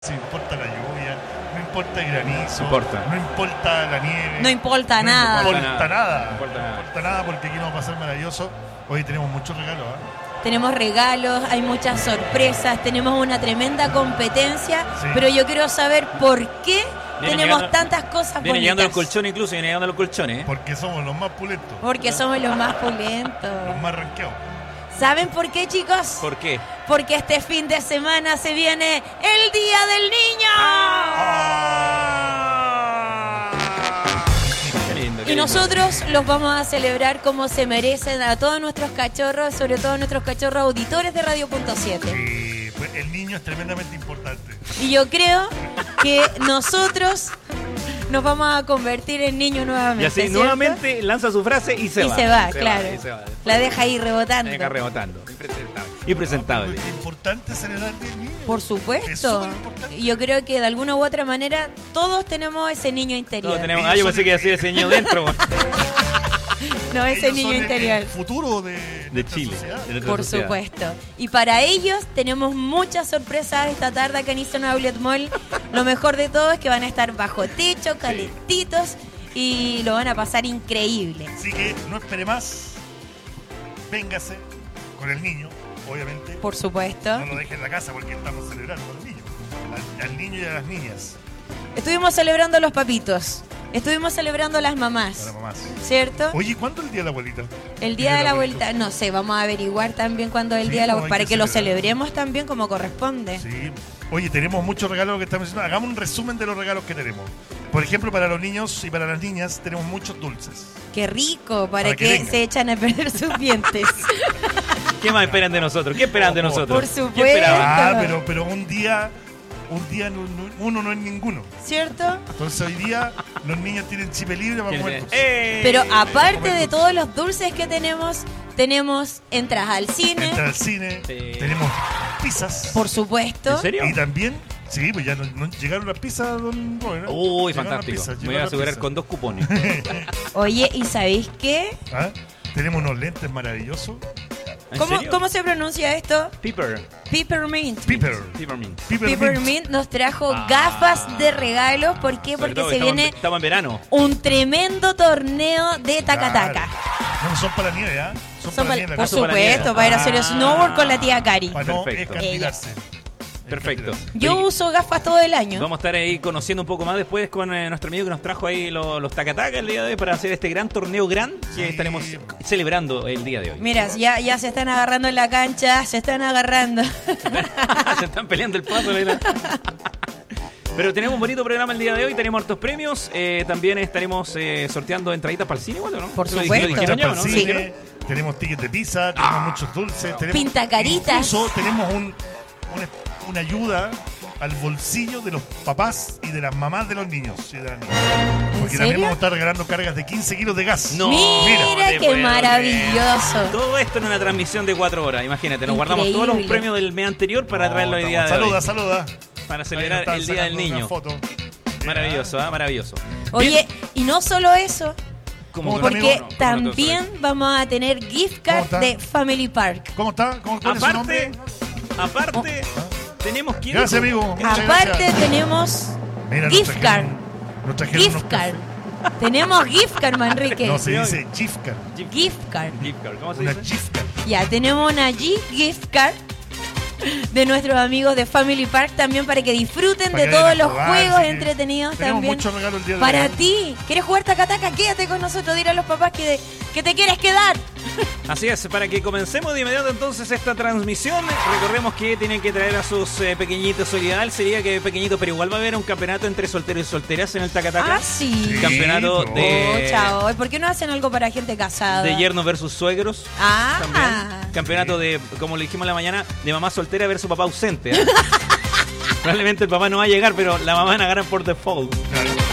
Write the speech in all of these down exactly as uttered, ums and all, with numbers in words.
No importa la lluvia, no importa el granizo, no importa, no importa la nieve, no importa no nada. importa nada, nada. No importa nada. No importa nada porque aquí nos va a pasar maravilloso. Hoy tenemos muchos regalos, ¿eh? Tenemos regalos, hay muchas sorpresas, tenemos una tremenda competencia, Sí. pero yo quiero saber por qué Vienen tenemos llegando- tantas cosas Vienen llegando los bonitas. colchones, incluso vienen llegando los colchones. ¿eh? Porque somos los más pulentos, Porque somos los más pulentos. los más ranqueados. ¿Saben por qué, chicos? ¿Por qué? Porque este fin de semana se viene el Día del Niño. Qué lindo, qué Y lindo. nosotros los vamos a celebrar como se merecen a todos nuestros cachorros, sobre todo a nuestros cachorros auditores de Radio Punto siete. Y pues, el niño es tremendamente importante. Y yo creo que nosotros nos vamos a convertir en niños nuevamente. Y así ¿cierto? nuevamente lanza su frase y se Y va. se va, claro. y se va. La deja ahí rebotando. Deja rebotando. Impresentable. Impresentable. Es importante celebrar el Día del Niño. Por Es supuesto. súper importante. Yo creo que de alguna u otra manera todos tenemos ese niño interior. Todos tenemos... Ah, yo pensé que iba a decir ese niño dentro. No, ese Ellos niño son el- interior. El futuro de, De nuestra Chile. sociedad. de nuestra Por sociedad. supuesto. Y para ellos tenemos muchas sorpresas esta tarde acá en Eastern Outlet Mall. Lo mejor de todo es que van a estar bajo techo, calentitos y lo van a pasar increíble. Así que no espere más. Véngase con el niño, obviamente. Por supuesto. No lo deje en la casa porque estamos celebrando al niño. Al, al niño y a las niñas. Estuvimos celebrando a los papitos. Estuvimos celebrando a las A mamás. las mamás. ¿Cierto? Oye, ¿cuándo es el día de la abuelita? El día de la vuelta, no sé, vamos a averiguar también cuándo es el Sí, día de la no, vuelta, hay para que que lo celebrar. celebremos también como corresponde. Sí. Oye, tenemos muchos regalos que estamos diciendo. Hagamos un resumen de los regalos que tenemos. Por ejemplo, para los niños y para las niñas tenemos muchos dulces. Qué rico, para, Para que que, vengan. se echan a perder sus dientes. ¿Qué más esperan de nosotros? ¿Qué esperan de Por nosotros? Por supuesto. ¿Qué esperaban? Ah, pero, pero un día, un día no- no- uno no es ninguno. ¿Cierto? Entonces hoy día los niños tienen chip libre para comer dulces. ¡Eh! Pero aparte comer de dulces. todos los dulces que tenemos, tenemos entradas al cine, Entra al cine, Sí. tenemos pizzas. por supuesto. ¿En serio? Y también, sí, pues ya no, no- llegaron las pizzas, don Robert, ¿eh? Uy, Llegaron las fantástico. pizzas, Me voy a llegaron asegurar las con dos cupones. Oye, ¿y sabéis qué? pizzas. ¿Ah? Tenemos unos lentes maravillosos. ¿En ¿Cómo, serio? ¿Cómo se pronuncia esto? Pepper. Peppermint. Piper. Peppermint. Peppermint. Peppermint nos trajo Ah. gafas de regalos. ¿Por qué? Sobre Porque todo se que estamos, viene en- estamos en verano. un tremendo torneo de tacataca. Claro. No, son para la nieve, ¿ah? Son, Son para la pa- nieve. en la por casa. Son para la supuesto, nieve. para ir a hacer Ah. snowboard con la tía Cari. Para no Perfecto. escandilarse. Perfecto. Yo Oye, uso gafas todo el año. Vamos a estar ahí conociendo un poco más después con eh, nuestro amigo que nos trajo ahí lo- los tacatacas el día de hoy para hacer este gran torneo gran que Sí. estaremos celebrando el día de hoy. Mira, ya, ya se están agarrando en la cancha, se están agarrando. Se están peleando el paso. mira. Pero tenemos un bonito programa el día de hoy, tenemos hartos premios, eh, también estaremos eh, sorteando entraditas para el cine, ¿no? Por Lo- lo supuesto. dijeron ya, Para ¿no? el ¿Lo cine, dijeron? tenemos tickets de pizza, tenemos muchos dulces, tenemos Pintacaritas. Incluso tenemos un, una, una ayuda al bolsillo de los papás y de las mamás de los niños y de las niñas. Porque también serio? vamos a estar regalando cargas de quince kilos de gas. No, Mira, no te qué puedo maravilloso. creer. Todo esto en una transmisión de cuatro horas, imagínate, nos guardamos todos los Increíble. premios del mes anterior para No, traerlo el día de saluda, hoy. saluda. Para Ahí celebrar nos están el Día del sacando una Niño. foto. Maravilloso, ¿ah? Maravilloso. Oye, Bien. y no solo eso, Como Porque también- porque no, también vamos a tener gift ¿Cómo card está? de Family Park. ¿Cómo está? ¿Cómo, ¿Cuál es su nombre? Aparte, aparte, tenemos que Gracias, amigo. Muchas Aparte gracias. tenemos Mira, nos gift trajeron- card. nos trajeron Gift unos card. cafés. Tenemos gift card, Manrique. No, se dice gift card. Gift card. Gift card, ¿cómo se Una dice? gift card. Ya, tenemos una G gift card de nuestros amigos de Family Park también para que disfruten Para de que todos vayan a los jugar, juegos así que entretenidos tenemos también. muchos regalos el día de Para hoy. ti, ¿quieres jugar tacataca? Quédate con nosotros, dile a los papás que, que te quieres quedar. Así es, para que comencemos de inmediato entonces esta transmisión, recordemos que tienen que traer a sus eh, pequeñitos. Lo ideal sería que pequeñito, pero igual va a haber un campeonato entre solteros y solteras en el Tacataca. Ah, sí. Sí. Campeonato po. de, Oh, chao. ¿Y por qué no hacen algo para gente casada? de yernos versus suegros. Ah. También. Campeonato de, como le dijimos en la mañana, de mamá soltera versus papá ausente. ¿eh? Probablemente el papá no va a llegar, pero la mamá van a ganar por default. Claro.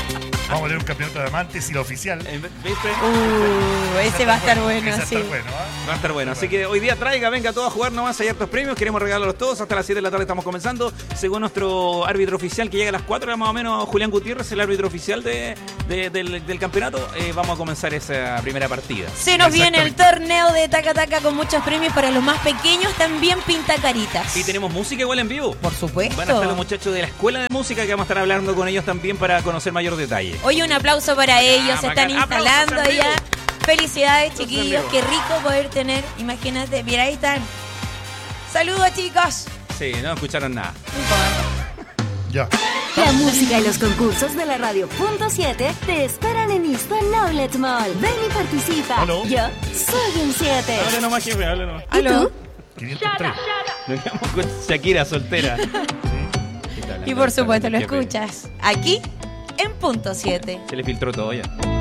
Vamos a tener un campeonato de amantes y la oficial. Eh, ¿Viste? Uh, ese va a estar bueno, ese va a sí. estar bueno, ¿ah? Va a estar bueno. Así que hoy día traiga, venga todo a jugar nomás. Hay hartos premios. Queremos regalarlos todos. Hasta las siete de la tarde estamos comenzando. Según nuestro árbitro oficial, que llega a las cuatro, más o menos, Julián Gutiérrez, el árbitro oficial de, de- del, del campeonato, eh, vamos a comenzar esa primera partida. Se nos viene el Exactamente. torneo de Taca Taca con muchos premios para los más pequeños, también pintacaritas. Y tenemos música igual en vivo. Por supuesto. Van a estar los muchachos de la Escuela de Música, que vamos a estar hablando con ellos también para conocer mayor detalle. Hoy un aplauso para ellos, se bacán. están Aplausos instalando en vivo. ya. Felicidades, Aplausos en chiquillos, vivo. qué rico poder tener, imagínate, mira, ahí están. Saludos, chicos. Sí, no escucharon nada. Ya. La música y los concursos de la radio punto siete te esperan en Hispano Outlet Mall. Ven y participa. Aló. Yo soy un siete. Hable nomás, jefe, hable nomás. ¿Y tú? quinientos tres. Nos quedamos con Shakira soltera. Y por supuesto lo escuchas aquí en punto siete. Se le filtró todo ya.